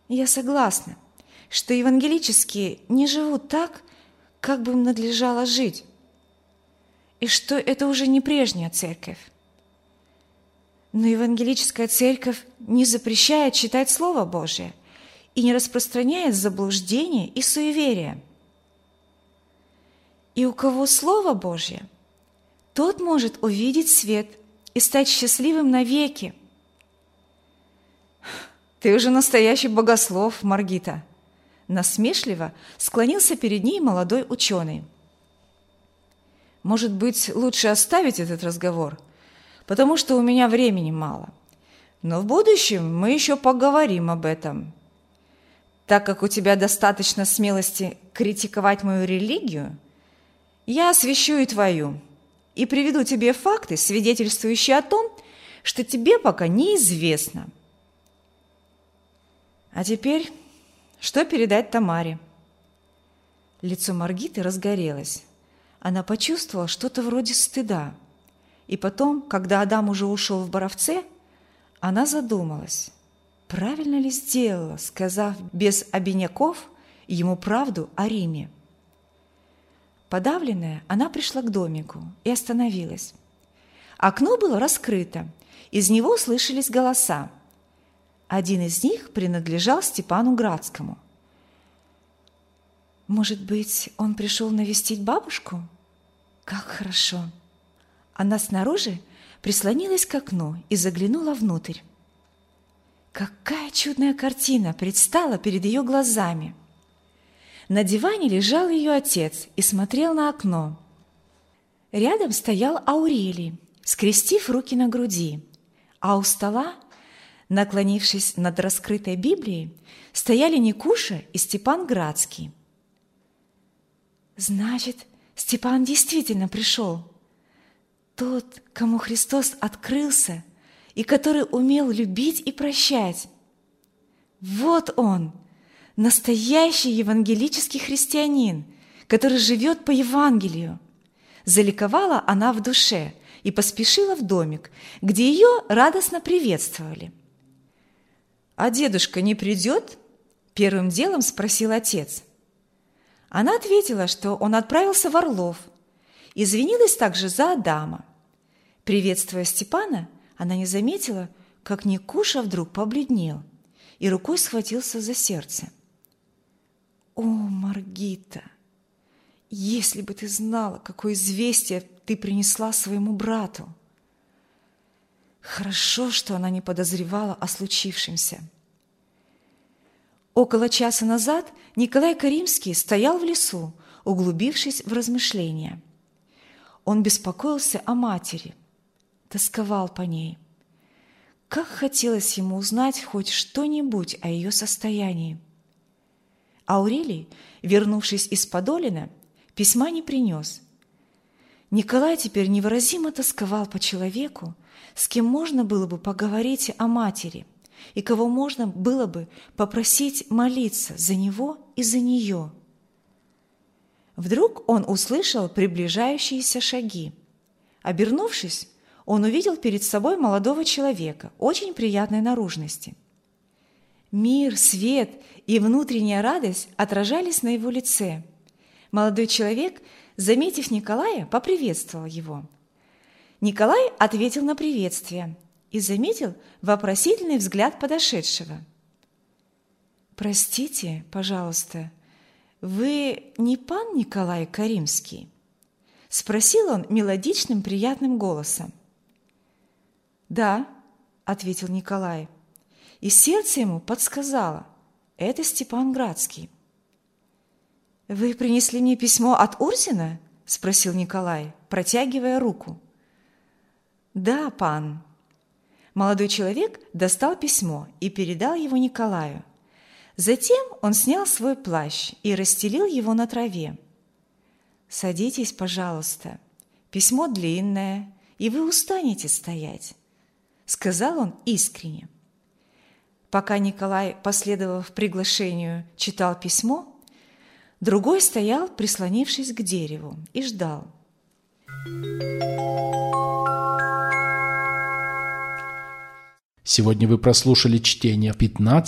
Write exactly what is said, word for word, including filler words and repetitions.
Я согласна, что евангелические не живут так, как бы им надлежало жить, и что это уже не прежняя церковь. Но евангелическая церковь не запрещает читать Слово Божие и не распространяет заблуждения и суеверия. И у кого Слово Божье, тот может увидеть свет и стать счастливым навеки. «Ты уже настоящий богослов, Маргита!» Насмешливо склонился перед ней молодой ученый. «Может быть, лучше оставить этот разговор, потому что у меня времени мало. Но в будущем мы еще поговорим об этом. Так как у тебя достаточно смелости критиковать мою религию, я освящу и твою, и приведу тебе факты, свидетельствующие о том, что тебе пока неизвестно. А теперь, что передать Тамаре?» Лицо Маргиты разгорелось. Она почувствовала что-то вроде стыда. И потом, когда Адам уже ушел в Боровце, она задумалась, правильно ли сделала, сказав без обиняков ему правду о Риме. Подавленная, она пришла к домику и остановилась. Окно было раскрыто, из него слышались голоса. Один из них принадлежал Степану Градскому. «Может быть, он пришел навестить бабушку? Как хорошо!» Она снаружи прислонилась к окну и заглянула внутрь. Какая чудная картина предстала перед ее глазами! На диване лежал ее отец и смотрел на окно. Рядом стоял Аурелий, скрестив руки на груди, а у стола, наклонившись над раскрытой Библией, стояли Никуша и Степан Градский. «Значит, Степан действительно пришел. Тот, кому Христос открылся и который умел любить и прощать. Вот он, настоящий евангелический христианин, который живет по Евангелию». Заликовала она в душе и поспешила в домик, где ее радостно приветствовали. «А дедушка не придет?» – первым делом спросил отец. Она ответила, что он отправился в Орлов, извинилась также за Адама. Приветствуя Степана, она не заметила, как Никуша вдруг побледнел и рукой схватился за сердце. «О, Маргита, если бы ты знала, какое известие ты принесла своему брату!» Хорошо, что она не подозревала о случившемся. Около часа назад Николай Каримский стоял в лесу, углубившись в размышления. Он беспокоился о матери, тосковал по ней. Как хотелось ему узнать хоть что-нибудь о ее состоянии. Аурелий, вернувшись из Подолина, письма не принес. Николай теперь невыразимо тосковал по человеку, с кем можно было бы поговорить о матери и кого можно было бы попросить молиться за него и за нее. Вдруг он услышал приближающиеся шаги. Обернувшись, он увидел перед собой молодого человека, очень приятной наружности. Мир, свет и внутренняя радость отражались на его лице. Молодой человек, заметив Николая, поприветствовал его. Николай ответил на приветствие и заметил вопросительный взгляд подошедшего. «Простите, пожалуйста, вы не пан Николай Каримский?» – спросил он мелодичным приятным голосом. «Да», – ответил Николай, и сердце ему подсказало – это Степан Градский. «Вы принесли мне письмо от Урзина?» – спросил Николай, протягивая руку. «Да, пан». Молодой человек достал письмо и передал его Николаю. Затем он снял свой плащ и расстелил его на траве. «Садитесь, пожалуйста. Письмо длинное, и вы устанете стоять», – сказал он искренне. Пока Николай, последовав приглашению, читал письмо, другой стоял, прислонившись к дереву, и ждал. Сегодня вы прослушали чтение пятнадцатого